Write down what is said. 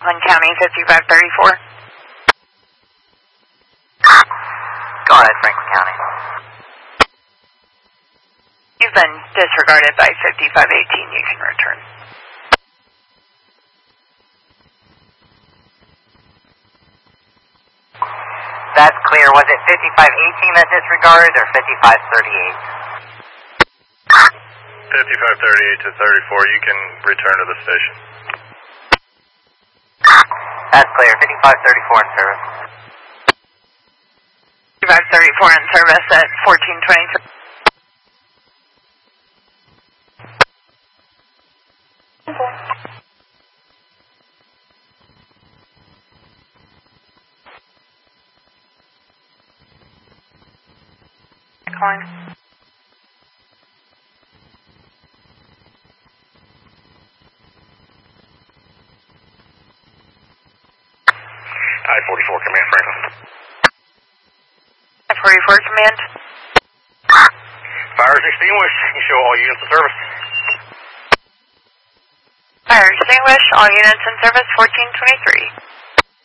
Franklin County 5534. Go ahead, Franklin County. You've been disregarded by 5518. You can return. That's clear. Was it 5518 that disregarded or 5538? 5538 to 34, you can return to the station. That's clear. 5534 in service. 5534 in service at 1423. Calling. I-44 Command, Franklin. I-44 Command. Fire is extinguished. You show all units in service. Fire extinguished. All units in service 1423.